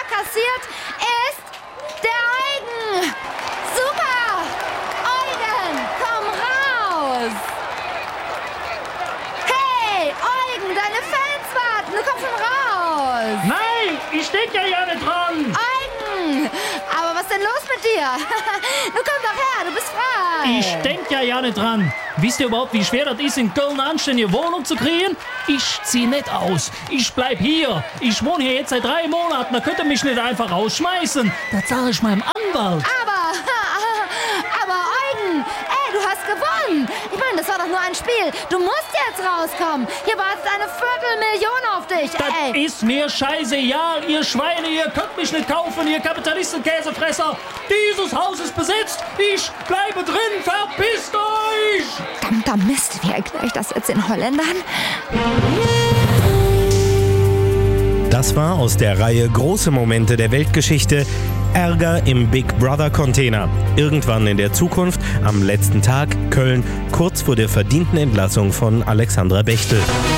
kassiert, ist der Eugen. Super! Eugen, komm raus! Hey, Eugen, deine Fans warten. Du kommst schon raus. Nein, ich denk ja nicht dran. Eugen, aber was ist denn los mit dir? Du komm doch her, du bist frei. Ich denk ja nicht dran. Wisst ihr überhaupt, wie schwer das ist, in Köln eine anständige Wohnung zu kriegen? Ich zieh nicht aus. Ich bleib hier. Ich wohne hier jetzt seit 3 Monaten. Da könnt ihr mich nicht einfach rausschmeißen. Das sage ich meinem Anwalt. Aber Eugen, ey, du hast gewonnen. Ich meine, das war doch nur ein Spiel. Du musst jetzt rauskommen. Hier wartet eine 250.000 auf dich, Das ey. ist mir scheißegal, ihr Schweine. Ihr könnt mich nicht kaufen, ihr Kapitalisten-Käsefresser. Dieses Haus ist besetzt. Ich bleibe drin. Verpisst euch! Verdammter Mist, wie erkläre ich das jetzt den Holländern? Das war aus der Reihe Große Momente der Weltgeschichte Ärger im Big Brother Container. Irgendwann in der Zukunft, am letzten Tag, Köln, kurz vor der verdienten Entlassung von Alexandra Bechtel.